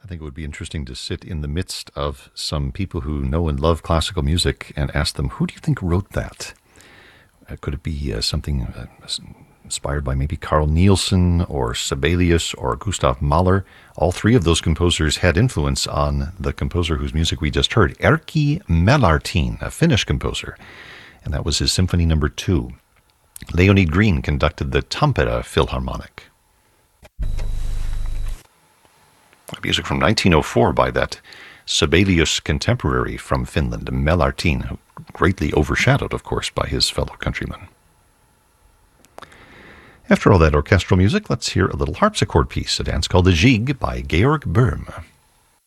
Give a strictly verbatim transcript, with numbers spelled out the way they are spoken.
I think it would be interesting to sit in the midst of some people who know and love classical music and ask them, who do you think wrote that? Uh, could it be uh, something uh, inspired by maybe Carl Nielsen or Sibelius or Gustav Mahler? All three of those composers had influence on the composer whose music we just heard, Erkki Mälartin, a Finnish composer. And that was his Symphony Number Two. Leonid Green conducted the Tampere Philharmonic. Music from nineteen oh four by that Sibelius contemporary from Finland, Mälartin, greatly overshadowed, of course, by his fellow countrymen. After all that orchestral music, let's hear a little harpsichord piece, a dance called the Jig by Georg Böhm.